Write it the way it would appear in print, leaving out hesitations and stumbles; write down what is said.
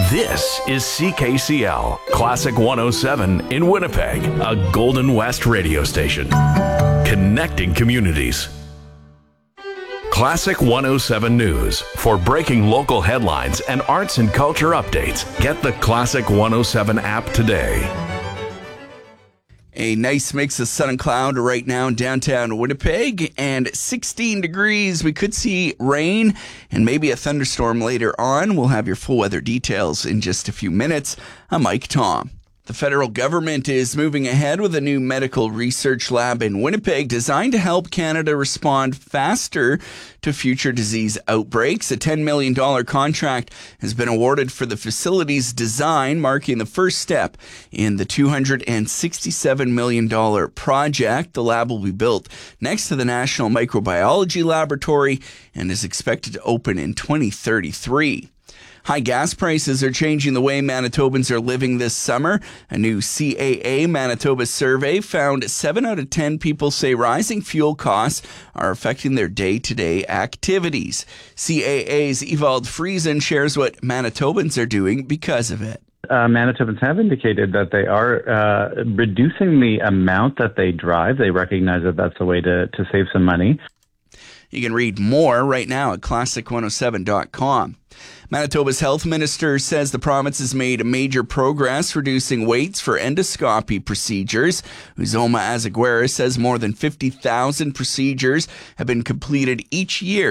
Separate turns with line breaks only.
This is CKCL, Classic 107 in Winnipeg, a Golden West radio station. Connecting communities. Classic 107 News. For breaking local headlines and arts and culture updates, get the Classic 107 app today.
A nice mix of sun and cloud right now in downtown Winnipeg, and 16 degrees. We could see rain and maybe a thunderstorm later on. We'll have your full weather details in just a few minutes. I'm Mike Tom. The federal government is moving ahead with a new medical research lab in Winnipeg designed to help Canada respond faster to future disease outbreaks. A $10 million contract has been awarded for the facility's design, marking the first step in the $267 million project. The lab will be built next to the National Microbiology Laboratory and is expected to open in 2033. High gas prices are changing the way Manitobans are living this summer. A new CAA Manitoba survey found 7 out of 10 people say rising fuel costs are affecting their day-to-day activities. CAA's Ewald Friesen shares what Manitobans are doing because of it.
Manitobans have indicated that they are reducing the amount that they drive. They recognize that that's a way to save some money.
You can read more right now at classic107.com. Manitoba's health minister says the province has made major progress reducing waits for endoscopy procedures. Uzoma Azaguera says more than 50,000 procedures have been completed each year